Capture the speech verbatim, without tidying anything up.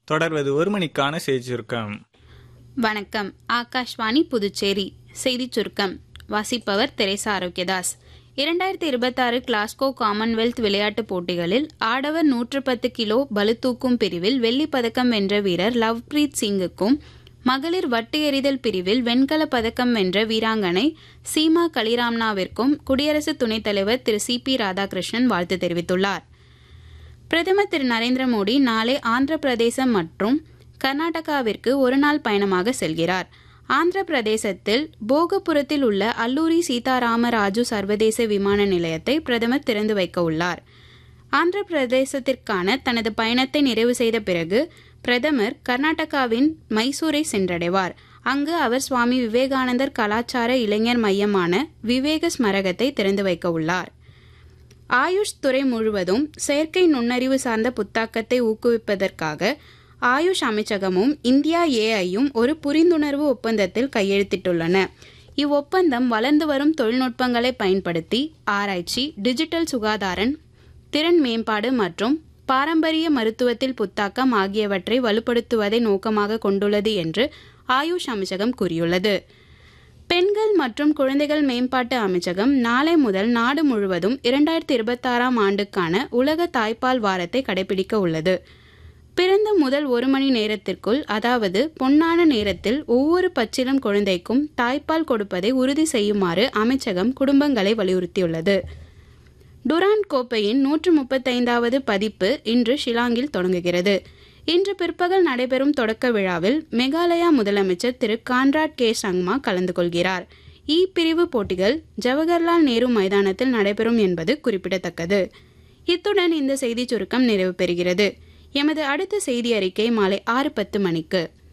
தொடர்வது ஒரு மணிக்கான செய்தி சுருக்கம். வணக்கம். ஆகாஷ்வாணி புதுச்சேரி செய்திச் சுருக்கம் வாசிப்பவர் தெரேசா ஆரோக்கியதாஸ். இரண்டாயிரத்தி இருபத்தாறு கிளாஸ்கோ காமன்வெல்த் விளையாட்டுப் போட்டிகளில் ஆடவர் நூற்று பத்து கிலோ பளுதூக்கும் பிரிவில் வெள்ளிப் பதக்கம் வென்ற வீரர் லவ்ப்ரீத் சிங்குக்கும், மகளிர் வட்டு எறிதல் பிரிவில் வெண்கலப் பதக்கம் வென்ற வீராங்கனை சீமா கலிராம்னாவிற்கும் குடியரசு துணைத் தலைவர் திரு சி பி ராதாகிருஷ்ணன் வாழ்த்து தெரிவித்துள்ளார். பிரதமர் திரு நரேந்திர மோடி நாளை ஆந்திர பிரதேசம் மற்றும் கர்நாடகாவிற்கு ஒருநாள் பயணமாக செல்கிறார். ஆந்திர பிரதேசத்தில் போகபுரத்தில் உள்ள அல்லூரி சீதாராமராஜு சர்வதேச விமான நிலையத்தை பிரதமர் திறந்து வைக்க உள்ளார். ஆந்திர பிரதேசத்திற்கான தனது பயணத்தை நிறைவு செய்த பிறகு பிரதமர் கர்நாடகாவின் மைசூரை சென்றடைவார். அங்கு அவர் சுவாமி விவேகானந்தர் கலாச்சார இளைஞர் மையமான விவேக ஸ்மரகத்தை திறந்து வைக்க உள்ளார். ஆயுஷ் துறை முழுவதும் செயற்கை நுண்ணறிவு சார்ந்த புத்தாக்கத்தை ஊக்குவிப்பதற்காக ஆயுஷ் அமைச்சகமும் இந்தியா ஏஐயும் ஒரு புரிந்துணர்வு ஒப்பந்தத்தில் கையெழுத்திட்டுள்ளன. இவ்வொப்பந்தம் வளர்ந்து வரும் தொழில்நுட்பங்களை பயன்படுத்தி ஆராய்ச்சி, டிஜிட்டல் சுகாதாரம், திறன் மேம்பாடு மற்றும் பாரம்பரிய மருத்துவத்தில் புத்தாக்கம் ஆகியவற்றை வலுப்படுத்துவதை நோக்கமாக கொண்டுள்ளது என்று ஆயுஷ் அமைச்சகம் கூறியுள்ளது. பெண்கள் மற்றும் குழந்தைகள் மேம்பாட்டு அமைச்சகம் நாளை முதல் நாடு முழுவதும் இரண்டாயிரத்தி இருபத்தாறாம் ஆண்டுக்கான உலக தாய்ப்பால் வாரத்தை கடைபிடிக்க உள்ளது. பிறந்த முதல் ஒரு மணி நேரத்திற்குள், அதாவது பொன்னான நேரத்தில் ஒவ்வொரு பச்சிளம் குழந்தைக்கும் தாய்ப்பால் கொடுப்பதை உறுதி செய்யுமாறு அமைச்சகம் குடும்பங்களை வலியுறுத்தியுள்ளது. டுராண்ட் கோப்பையின் நூற்று முப்பத்தைந்தாவது பதிப்பு இன்று ஷில்லாங்கில் தொடங்குகிறது. இன்று பிற்பகல் நடைபெறும் தொடக்க விழாவில் மேகாலயா முதலமைச்சர் திரு கான்ராட் கே சங்மா கலந்து கொள்கிறார். இ பிரிவு போட்டிகள் ஜவஹர்லால் நேரு மைதானத்தில் நடைபெறும் என்பது குறிப்பிடத்தக்கது. இத்துடன் இந்த செய்திச் சுருக்கம் நிறைவு பெறுகிறது. எமது அடுத்த செய்தி அறிக்கை மாலை ஆறு பத்து மணிக்கு.